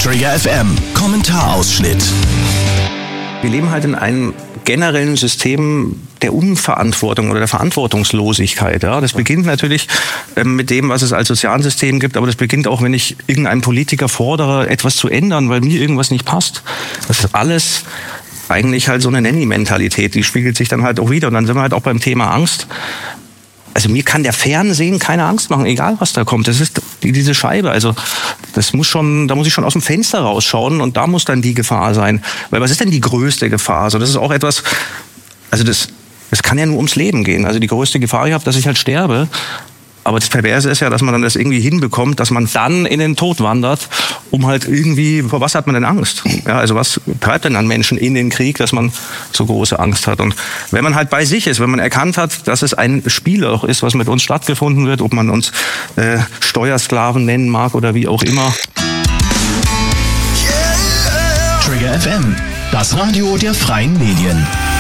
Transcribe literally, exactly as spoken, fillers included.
Trigger F M, Kommentarausschnitt. Wir leben halt in einem generellen System der Unverantwortung oder der Verantwortungslosigkeit. Ja, das beginnt natürlich ähm, mit dem, was es als Sozialsystem gibt, aber das beginnt auch, wenn ich irgendeinem Politiker fordere, etwas zu ändern, weil mir irgendwas nicht passt. Das ist alles eigentlich halt so eine Nanny-Mentalität, die spiegelt sich dann halt auch wieder. Und dann sind wir halt auch beim Thema Angst. Also mir kann der Fernsehen keine Angst machen, egal was da kommt. Das ist die, diese Scheibe. Also das muss schon, da muss ich schon aus dem Fenster rausschauen und da muss dann die Gefahr sein. Weil was ist denn die größte Gefahr? Also das ist auch etwas, also das, das kann ja nur ums Leben gehen. Also die größte Gefahr, ich habe, dass ich halt sterbe. Aber das Perverse ist ja, dass man dann das irgendwie hinbekommt, dass man dann in den Tod wandert, um halt irgendwie, vor was hat man denn Angst? Ja, also was treibt denn an Menschen in den Krieg, dass man so große Angst hat? Und wenn man halt bei sich ist, wenn man erkannt hat, dass es ein Spiel auch ist, was mit uns stattgefunden wird, ob man uns äh, Steuersklaven nennen mag oder wie auch immer. Trigger F M, das Radio der freien Medien.